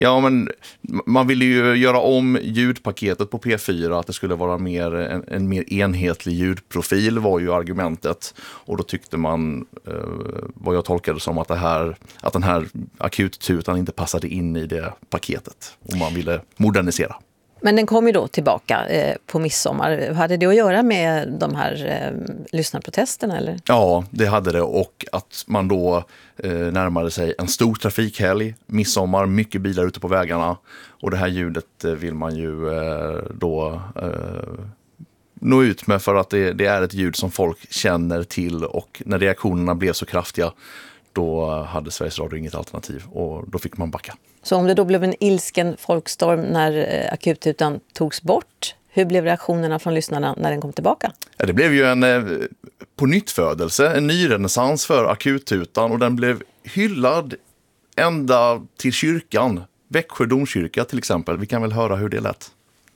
Ja, men man ville ju göra om ljudpaketet på P4, att det skulle vara en mer enhetlig ljudprofil var ju argumentet. Och då tyckte man, vad jag tolkade som, att den här akuttutan inte passade in i det paketet. Och man ville modernisera. Men den kom ju då tillbaka på midsommar. Hade det att göra med de här lyssnarprotesterna eller? Ja, det hade det, och att man då närmade sig en stor trafikhelg, midsommar, mycket bilar ute på vägarna, och det här ljudet vill man ju då nå ut med, för att det är ett ljud som folk känner till, och när reaktionerna blev så kraftiga då hade Sveriges Radio inget alternativ och då fick man backa. Så om det då blev en ilsken folkstorm när akuttutan togs bort, hur blev reaktionerna från lyssnarna när den kom tillbaka? Ja, det blev ju en pånyttfödelse, en ny renässans för akuttutan, och den blev hyllad ända till kyrkan. Växjö domkyrka till exempel. Vi kan väl höra hur det lät.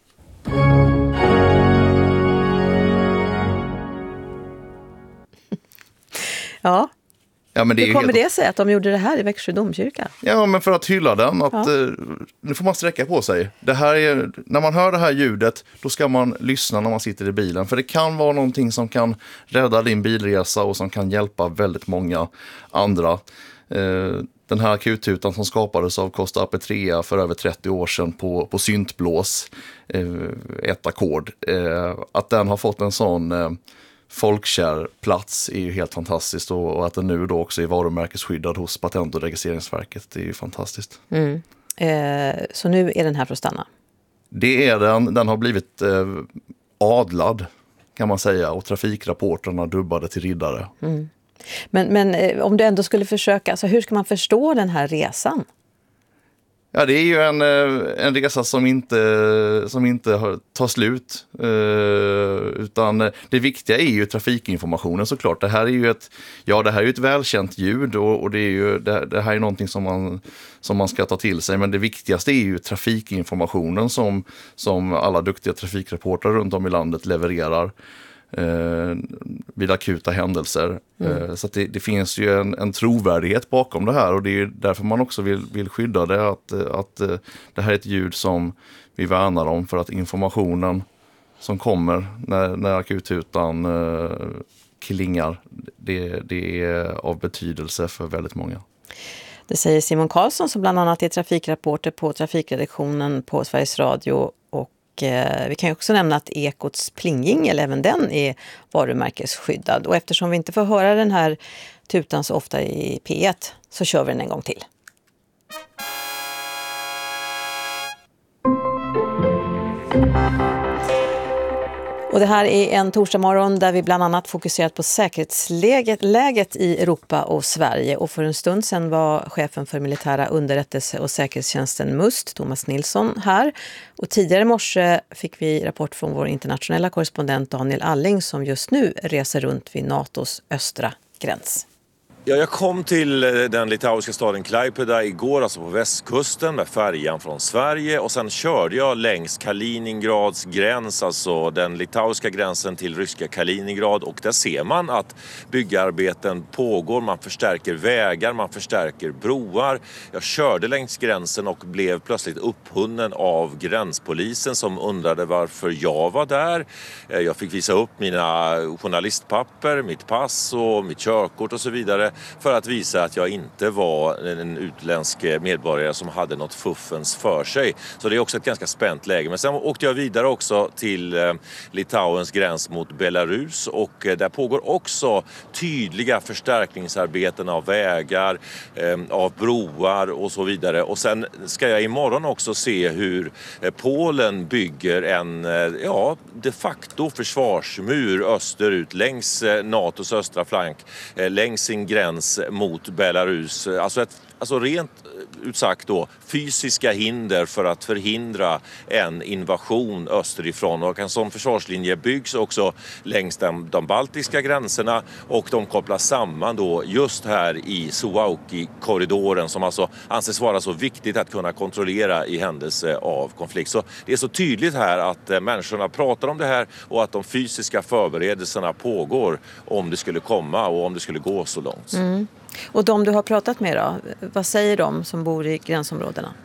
Ja. Ja, men hur kommer det sig att de gjorde det här i Växjö domkyrka? Ja, men för att hylla den. Att, nu får man sträcka på sig. Det här är, när man hör det här ljudet, då ska man lyssna när man sitter i bilen. För det kan vara någonting som kan rädda din bilresa och som kan hjälpa väldigt många andra. Den här akuttutan som skapades av Costa Apetrea för över 30 år sedan på syntblås, ett ackord. Att den har fått en sån folkkär plats är ju helt fantastiskt, och att den nu då också är varumärkesskyddad hos Patent- och registreringsverket, det är ju fantastiskt. Så nu är den här för att stanna? Det är den har blivit adlad kan man säga, och trafikrapporterna dubbade till riddare. Men om du ändå skulle försöka, alltså hur ska man förstå den här resan? Ja, det är ju en resa som inte tar slut, utan det viktiga är ju trafikinformationen såklart. Det här är ju ett välkänt ljud, och det är ju det här är någonting som man ska ta till sig, men det viktigaste är ju trafikinformationen som alla duktiga trafikreportrar runt om i landet levererar vid akuta händelser. Så att det finns ju en trovärdighet bakom det här, och det är ju därför man också vill skydda det, att det här är ett ljud som vi värnar om, för att informationen som kommer när akuttutan klingar, det är av betydelse för väldigt många. Det säger Simon Karlsson, som bland annat är trafikreporter på trafikredaktionen på Sveriges Radio. Vi kan ju också nämna att Ekots plingjingel, även den är varumärkesskyddad. Och eftersom vi inte får höra den här tutan så ofta i P1 så kör vi den en gång till. Och det här är en torsdagmorgon där vi bland annat fokuserat på säkerhetsläget i Europa och Sverige. Och för en stund sedan var chefen för militära underrättelse- och säkerhetstjänsten MUST, Thomas Nilsson, här. Och tidigare i morse fick vi rapport från vår internationella korrespondent Daniel Alling, som just nu reser runt vid NATOs östra gräns. Ja, jag kom till den litauiska staden Klaipėda igår, alltså på västkusten med färjan från Sverige, och sen körde jag längs Kaliningrads gräns, alltså den litauiska gränsen till ryska Kaliningrad, och där ser man att byggarbeten pågår, man förstärker vägar, man förstärker broar. Jag körde längs gränsen och blev plötsligt upphunnen av gränspolisen som undrade varför jag var där. Jag fick visa upp mina journalistpapper, mitt pass och mitt körkort och så vidare, för att visa att jag inte var en utländsk medborgare som hade något fuffens för sig. Så det är också ett ganska spänt läge. Men sen åkte jag vidare också till Litauens gräns mot Belarus, och där pågår också tydliga förstärkningsarbeten av vägar, av broar och så vidare. Och sen ska jag imorgon också se hur Polen bygger en de facto försvarsmur österut längs NATOs östra flank, längs sin gräns mot Belarus. Alltså rent utsagt då fysiska hinder för att förhindra en invasion österifrån, och en sån försvarslinje byggs också längs de baltiska gränserna, och de kopplas samman då just här i Suwałki-korridoren, som alltså anses vara så viktigt att kunna kontrollera i händelse av konflikt. Så det är så tydligt här att människorna pratar om det här, och att de fysiska förberedelserna pågår om det skulle komma och om det skulle gå så långt. Och de du har pratat med då, vad säger de som bor i gränsområdena?